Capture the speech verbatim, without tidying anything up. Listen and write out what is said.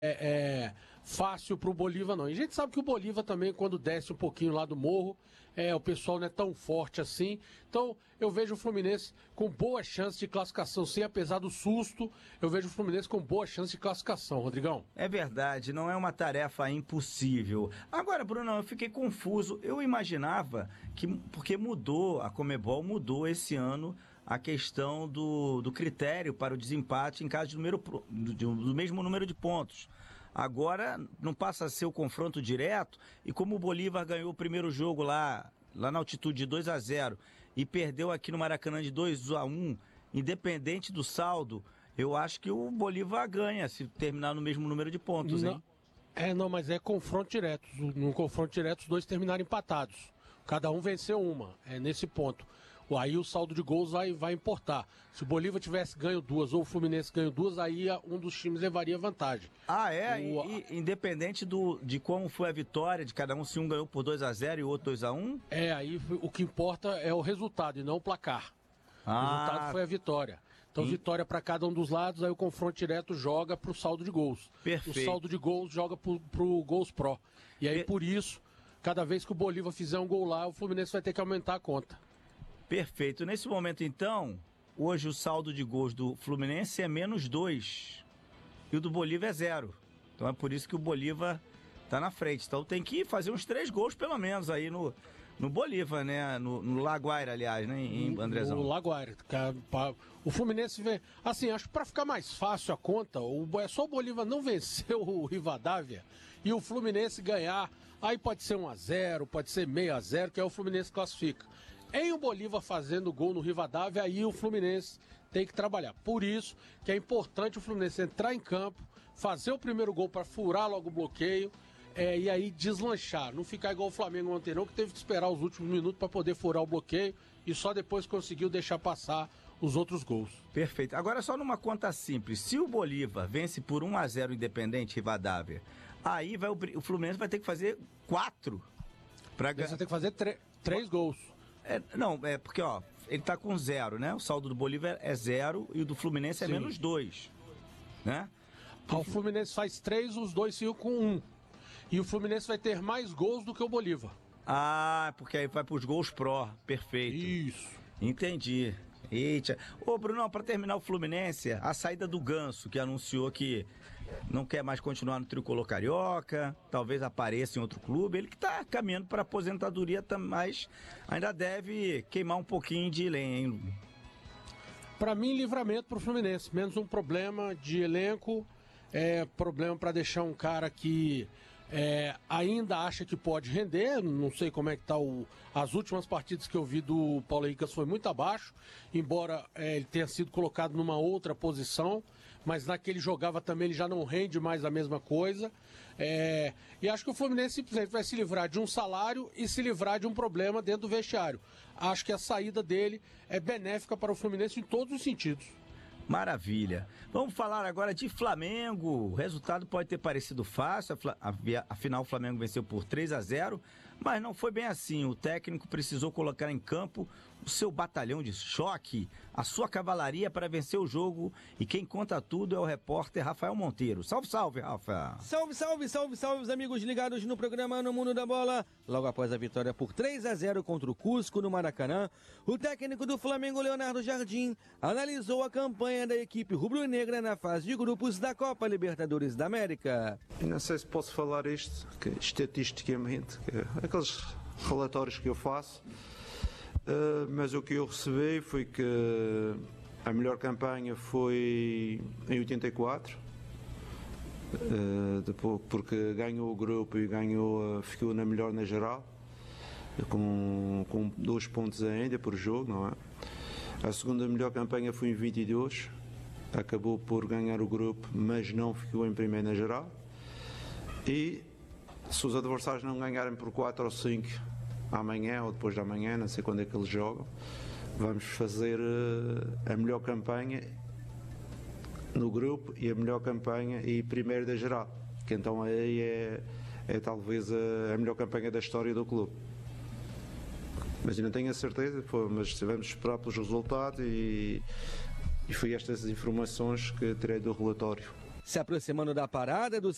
é, fácil para o Bolívar, não. E a gente sabe que o Bolívar também, quando desce um pouquinho lá do morro, é, o pessoal não é tão forte assim. Então, eu vejo o Fluminense com boa chance de classificação, sim, apesar do susto, eu vejo o Fluminense com boa chance de classificação, Rodrigão. É verdade, não é uma tarefa impossível. Agora, Bruno, eu fiquei confuso. Eu imaginava que, porque mudou, a Conmebol mudou esse ano a questão do, do critério para o desempate em caso de número, do, do mesmo número de pontos. Agora não passa a ser o confronto direto, e como o Bolívar ganhou o primeiro jogo lá, lá na altitude de dois a zero e perdeu aqui no Maracanã de dois a um, independente do saldo, eu acho que o Bolívar ganha se terminar no mesmo número de pontos, não, hein? É, não, mas é confronto direto. No confronto direto, os dois terminaram empatados. Cada um venceu uma, é nesse ponto. Aí o saldo de gols vai, vai importar. Se o Bolívar tivesse ganho duas ou o Fluminense ganho duas, aí um dos times levaria vantagem. Ah, é? O... E, e, independente do, de como foi a vitória de cada um, se um ganhou por dois a zero e o outro dois a um? É, aí o que importa é o resultado e não o placar. Ah. O resultado foi a vitória. Então, Sim. vitória para cada um dos lados, aí o confronto direto joga pro saldo de gols. Perfeito. O saldo de gols joga pro, pro Gols Pro. E aí, por isso, cada vez que o Bolívar fizer um gol lá, o Fluminense vai ter que aumentar a conta. Perfeito. Nesse momento, então, hoje o saldo de gols do Fluminense é menos dois e o do Bolívar é zero. Então é por isso que o Bolívar tá na frente. Então tem que fazer uns três gols, pelo menos, aí no, no Bolívar, né? No, no Laguaira, aliás, né? Em Andrezão. No Laguaira. O Fluminense vem... Assim, acho que para ficar mais fácil a conta, o, é só o Bolívar não vencer o Rivadavia e o Fluminense ganhar. Aí pode ser um a zero, pode ser meio a zero, que aí o Fluminense classifica. Em o Bolívar fazendo gol no Rivadavia, aí o Fluminense tem que trabalhar. Por isso que é importante o Fluminense entrar em campo, fazer o primeiro gol para furar logo o bloqueio é, e aí deslanchar. Não ficar igual o Flamengo ontem não, que teve que esperar os últimos minutos para poder furar o bloqueio e só depois conseguiu deixar passar os outros gols. Perfeito. Agora só numa conta simples. Se o Bolívar vence por um a zero Independente Rivadavia, aí vai o, o Fluminense vai ter que fazer quatro. Pra... Você tem que fazer três gols. É, não, é porque, ó, ele tá com zero, né? O saldo do Bolívar é zero e o do Fluminense é Sim. menos dois, né? Ah, o Fluminense faz três, os dois ficam com um. E o Fluminense vai ter mais gols do que o Bolívar. Ah, porque aí vai pros gols pró, perfeito. Isso. Entendi. Eita. Ô, Bruno, para terminar o Fluminense, a saída do Ganso, que anunciou que não quer mais continuar no Tricolor Carioca, talvez apareça em outro clube, ele que tá caminhando para aposentadoria, mas ainda deve queimar um pouquinho de lenha. Para mim, livramento pro Fluminense, menos um problema de elenco, é problema para deixar um cara que É, ainda acha que pode render, não sei como é que tá o, as últimas partidas que eu vi do Paulo Henrique foi muito abaixo, embora é, ele tenha sido colocado numa outra posição, mas na que ele jogava também ele já não rende mais a mesma coisa, é, e acho que o Fluminense simplesmente vai se livrar de um salário e se livrar de um problema dentro do vestiário. Acho que a saída dele é benéfica para o Fluminense em todos os sentidos. Maravilha. Vamos falar agora de Flamengo. O resultado pode ter parecido fácil, afinal o Flamengo venceu por três a zero, mas não foi bem assim. O técnico precisou colocar em campo o seu batalhão de choque, a sua cavalaria para vencer o jogo, e quem conta tudo é o repórter Rafael Monteiro. Salve, salve, Rafa! Salve, salve, salve, salve, os amigos ligados no programa No Mundo da Bola. Logo após a vitória por três a zero contra o Cusco no Maracanã, o técnico do Flamengo, Leonardo Jardim, analisou a campanha da equipe rubro-negra na fase de grupos da Copa Libertadores da América. Não sei se posso falar isto, que estatisticamente, que é aqueles relatórios que eu faço, uh, mas o que eu recebi foi que a melhor campanha foi em oitenta e quatro, uh, depois, porque ganhou o grupo e ganhou, uh, ficou na melhor na geral, com, com dois pontos ainda por jogo, não é? A segunda melhor campanha foi em vinte e dois, acabou por ganhar o grupo, mas não ficou em primeiro na geral. E se os adversários não ganharem por quatro ou cinco amanhã ou depois de amanhã, não sei quando é que eles jogam, vamos fazer a melhor campanha no grupo e a melhor campanha e primeiro da geral, que então aí é, é talvez a, a melhor campanha da história do clube. Mas eu não tenho a certeza, pô, mas vamos esperar pelos resultados e, e foi estas informações que tirei do relatório. Se aproximando da parada dos